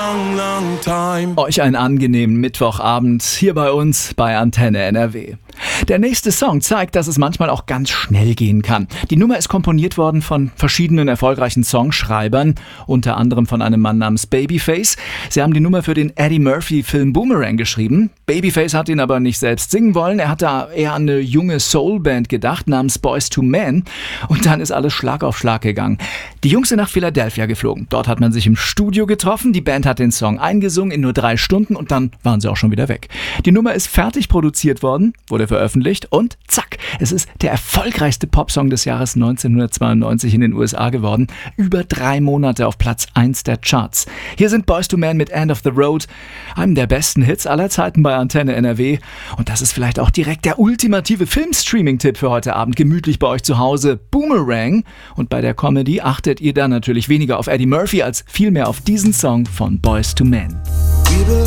long, long time. Euch einen angenehmen Mittwochabend hier bei uns bei Antenne NRW. Der nächste Song zeigt, dass es manchmal auch ganz schnell gehen kann. Die Nummer ist komponiert worden von verschiedenen erfolgreichen Songschreibern, unter anderem von einem Mann namens Babyface. Sie haben die Nummer für den Eddie Murphy-Film Boomerang geschrieben. Babyface hat ihn aber nicht selbst singen wollen. Er hat da eher an eine junge Soulband gedacht namens Boyz II Men. Und dann ist alles Schlag auf Schlag gegangen. Die Jungs sind nach Philadelphia geflogen. Dort hat man sich im Studio getroffen. Die Band hat den Song eingesungen in nur 3 Stunden und dann waren sie auch schon wieder weg. Die Nummer ist fertig produziert worden, wurde veröffentlicht und zack, es ist der erfolgreichste Popsong des Jahres 1992 in den USA geworden. Über 3 Monate auf Platz 1 der Charts. Hier sind Boyz II Men mit End of the Road, einem der besten Hits aller Zeiten bei Antenne NRW. Und das ist vielleicht auch direkt der ultimative Filmstreaming-Tipp für heute Abend. Gemütlich bei euch zu Hause. Boomerang. Und bei der Comedy achtet ihr dann natürlich weniger auf Eddie Murphy als vielmehr auf diesen Song von Boyz II Men.